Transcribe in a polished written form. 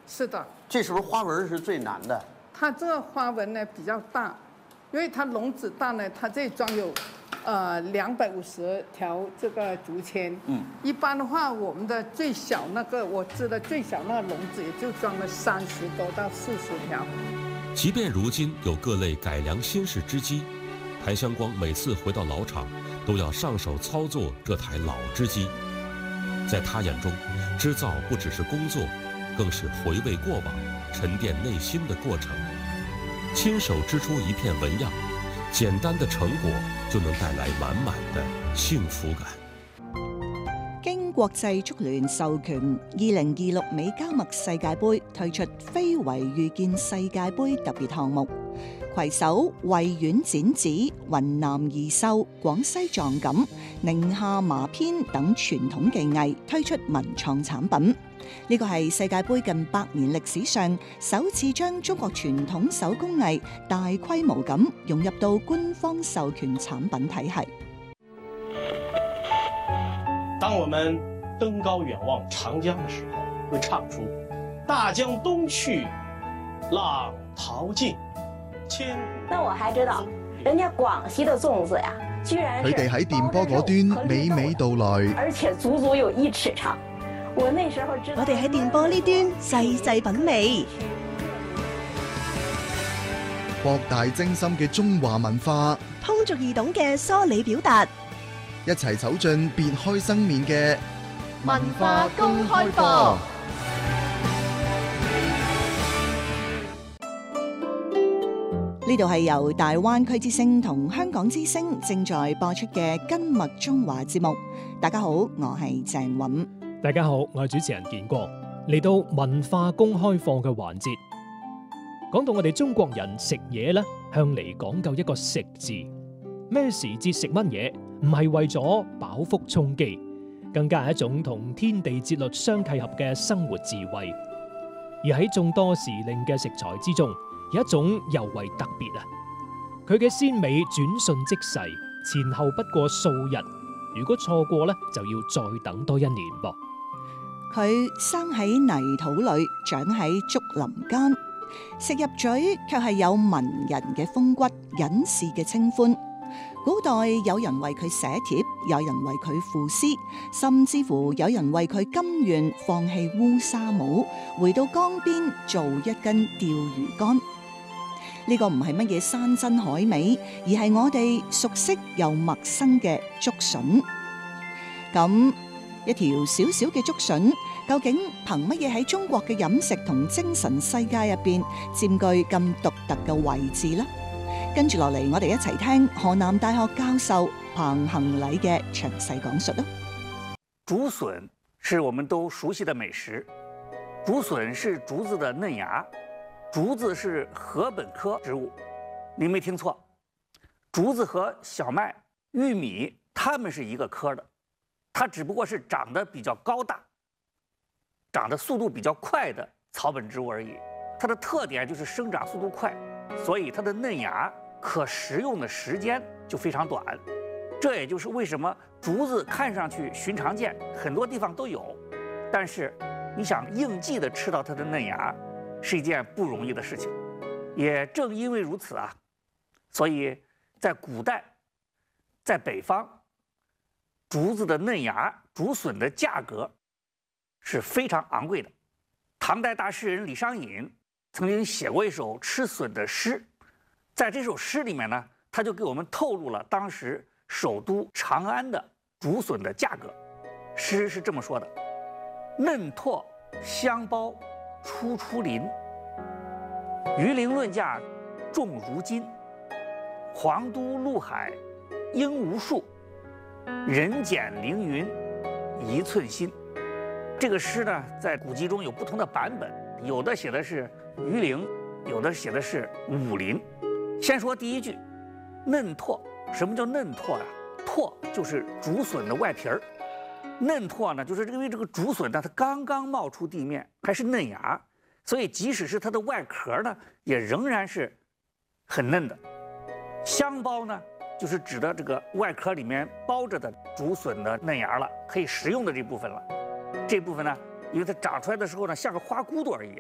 是的。 这是不是花纹是最难的？ 它这个花纹呢比较大，因为它笼子大呢，它这里装有250条这个竹签。一般的话，我们的最小那个我织的最小那个笼子也就装了30多到40条。 即便如今有各类改良新式织机，谭香光每次回到老厂，都要上手操作这台老织机。在他眼中，织造不只是工作，更是回味过往、沉淀内心的过程。亲手织出一片纹样，简单的成果就能帶來滿滿的幸福感。 經國際足聯授權，2026美加墨世界盃推出非遺遇見世界盃特別項目，攜手惠縣剪紙、雲南異繡、廣西藏錦、寧夏麻編等傳統技藝推出文創產品。呢個係世界盃近100年歷史上首次將中國傳統手工藝大規模咁融入到官方授權產品體系。 當我們登高遠望長江的時候，會唱出“大江東去，浪淘盡，千古”。 那我還知道，人家廣西的粽子呀，居然佢哋喺電波嗰端娓娓道來， 而且足足有1尺長。我那時候知道， 我哋喺電波呢端細細品味， 博大精深嘅中華文化， 通俗易懂嘅梳理表達， 一齊走進別開生面嘅文化公開課。 呢度係由大灣區之聲同香港之聲正在播出嘅《跟麥中華》節目。大家好，我係鄭韻。 大家好，我係主持人建國。嚟到文化公開課嘅環節，講到我哋中國人食嘢咧，向嚟講究一個食字。咩時節食乜嘢，唔係為咗飽腹充飢，更加係一種同天地節律相契合嘅生活智慧。而喺眾多時令嘅食材之中，有一種尤為特別啊！佢嘅鮮美轉瞬即逝，前後不過數日。如果錯過咧，就要再等多1年噃。 佢生喺泥土裏，長喺竹林間，食入嘴卻係有文人嘅風骨、隱士嘅清歡。古代有人為佢寫帖，有人為佢賦詩，甚至乎有人為佢甘願放棄烏紗帽，回到江邊做一根釣魚竿。呢個唔係乜嘢山珍海味，而係我哋熟悉又陌生嘅竹筍。咁一條小小嘅竹筍，究竟憑乜嘢喺中國嘅飲食同精神世界入邊佔據咁獨特嘅位置呢？跟住落嚟，我哋一齊聽河南大學教授彭恒禮嘅詳細講述啦。 竹筍是我們都熟悉的美食，竹筍是竹子的嫩芽。竹子是禾本科植物，您没聽錯，竹子和小麥、玉米它們是一個科的，它只不過是長得比較高大、長得速度比較快的草本植物而已。它的特點就是生長速度快，所以它的嫩芽可食用的時間就非常短。這也就是為什麼竹子看上去尋常見，很多地方都有，但是你想應季的吃到它的嫩芽是一件不容易的事情。也正因為如此啊，所以在古代，在北方，竹子的嫩芽、竹筍的價格是非常昂貴的。唐代大詩人李商隱曾經寫過一首吃筍的詩，在這首詩裡面呢，他就給我們透露了當時首都長安的竹筍的價格。詩是這麼說的：嫩拓香包初出林，魚鱗論價重如金。黃都陸海應無數，人減凌雲一寸心。這個詩呢，在古籍中有不同的版本，有的寫的是魚鱗，有的寫的是武林。先說第一句，嫩拓。什麼叫嫩拓啊？拓就是竹筍的外皮兒。嫩拓呢，就是因為這個竹筍呢，它剛剛冒出地面，還是嫩芽，所以即使是它的外殼呢，也仍然是很嫩的。香包呢，就是指的這個外殼裡面包着的竹筍的嫩芽了，可以食用的這部分了。這部分呢，因為它長出來的時候呢，像個花骨朵兒一樣。